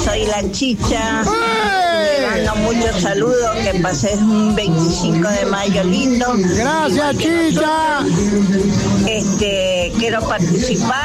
soy la Chicha. Te mando muchos saludos, que pases un 25 de mayo lindo. Gracias, Chicha. Quiero participar.